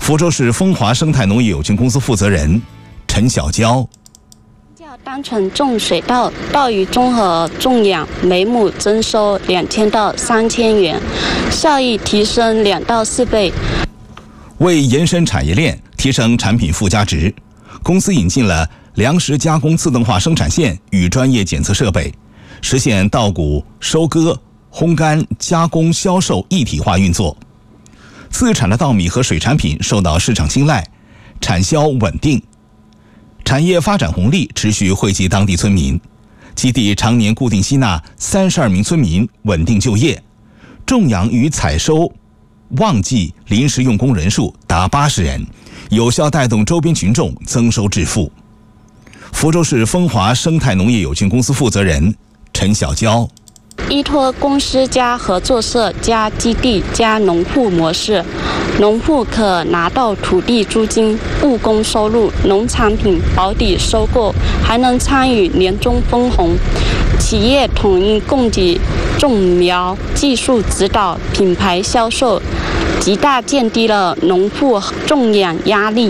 福州市风华生态农业有限公司负责人陈小娇。 单纯种水稻，稻鱼综合种养每亩增收2000到3000元，效益提升2到4倍。 为延伸产业链，提升产品附加值，公司引进了粮食加工自动化生产线与专业检测设备，实现稻谷收割、烘干、加工、销售一体化运作。自产的稻米和水产品受到市场青睐，产销稳定。产业发展红利持续惠及当地村民，基地常年固定吸纳32名村民稳定就业，种养与采收旺季临时用工人数达80人，有效带动周边群众增收致富。福州市风华生态农业有限公司负责人陈小娇。 依托公司加合作社加基地加农户模式，农户可拿到土地租金、务工收入、农产品保底收购，还能参与年终分红。企业统一供给种苗、技术指导、品牌销售，极大降低了农户种养压力。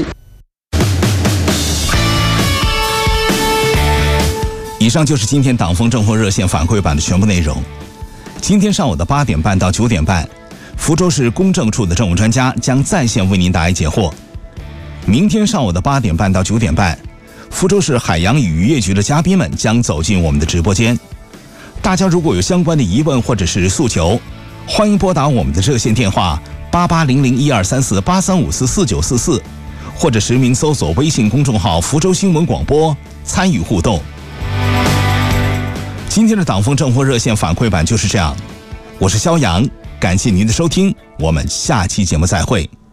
以上就是今天党风政风热线反馈版的全部内容。今天上午的8点半到9点半，福州市公证处的政务专家将在线为您答疑解惑。明天上午的8点半到9点半，福州市海洋与渔业局的嘉宾们将走进我们的直播间。大家如果有相关的疑问或者是诉求，欢迎拨打我们的热线电话8800123483544944，或者实名搜索微信公众号福州新闻广播参与互动。今天的党风政风热线反馈版就是这样，我是肖阳，感谢您的收听，我们下期节目再会。